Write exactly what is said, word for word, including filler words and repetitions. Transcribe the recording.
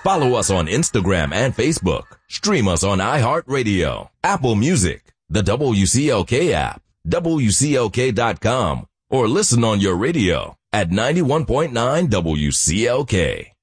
Follow us on Instagram and Facebook. Stream us on iHeartRadio, Apple Music, the W C L K app, W C L K dot com, or listen on your radio at ninety-one point nine W C L K.